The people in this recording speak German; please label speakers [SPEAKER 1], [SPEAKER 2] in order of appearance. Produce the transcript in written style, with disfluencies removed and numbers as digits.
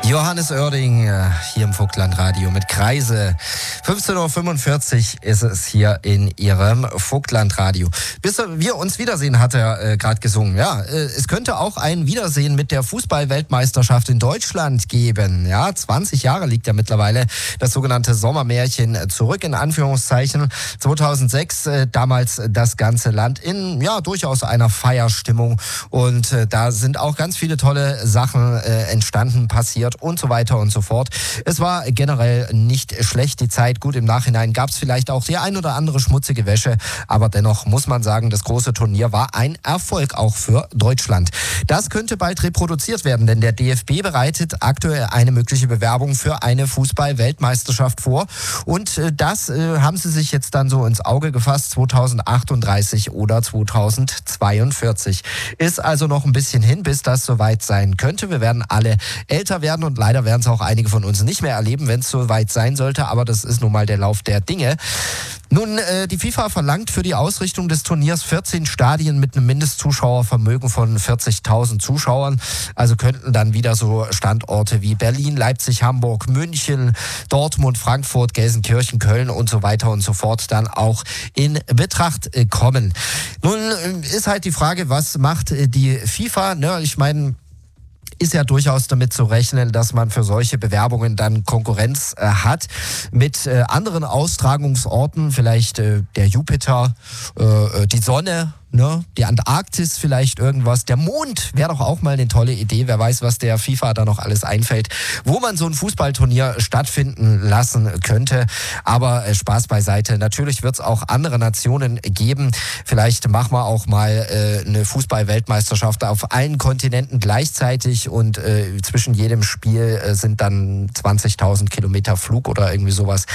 [SPEAKER 1] Johannes Oerding hier im Vogtlandradio mit Kreise. 15.45 Uhr ist es hier in Ihrem Vogtlandradio. Bis wir uns wiedersehen, hat er gerade gesungen. Ja, es könnte auch ein Wiedersehen mit der Fußball-Weltmeisterschaft in Deutschland geben. Ja, 20 Jahre liegt ja mittlerweile das sogenannte Sommermärchen zurück, in Anführungszeichen. 2006 damals das ganze Land in durchaus einer Feierstimmung. Und da sind auch ganz viele tolle Sachen entstanden, passiert und so weiter und so fort. Es war generell nicht schlecht, die Zeit. Gut, im Nachhinein gab es vielleicht auch die ein oder andere schmutzige Wäsche, aber dennoch muss man sagen, das große Turnier war ein Erfolg auch für Deutschland. Das könnte bald reproduziert werden, denn der DFB bereitet aktuell eine mögliche Bewerbung für eine Fußball-Weltmeisterschaft vor und das haben sie sich jetzt dann so ins Auge gefasst, 2038 oder 2042. Ist also noch ein bisschen hin, bis das soweit sein könnte. Wir werden alle älter werden und leider werden es auch einige von uns nicht mehr erleben, wenn es soweit sein sollte, aber das ist nun mal der Lauf der Dinge. Nun, die FIFA verlangt für die Ausrichtung des Turniers 14 Stadien mit einem Mindestzuschauervermögen von 40.000 Zuschauern. Also könnten dann wieder so Standorte wie Berlin, Leipzig, Hamburg, München, Dortmund, Frankfurt, Gelsenkirchen, Köln und so weiter und so fort dann auch in Betracht kommen. Nun ist halt die Frage, was macht die FIFA? Ne, ich meine, ist ja durchaus damit zu rechnen, dass man für solche Bewerbungen dann Konkurrenz hat mit anderen Austragungsorten, vielleicht der Jupiter, die Sonne, ne? Die Antarktis vielleicht irgendwas. Der Mond wäre doch auch mal eine tolle Idee. Wer weiß, was der FIFA da noch alles einfällt, wo man so ein Fußballturnier stattfinden lassen könnte. Aber Spaß beiseite. Natürlich wird es auch andere Nationen geben. Vielleicht machen wir auch mal eine Fußball-Weltmeisterschaft auf allen Kontinenten gleichzeitig und zwischen jedem Spiel sind dann 20.000 Kilometer Flug oder irgendwie sowas.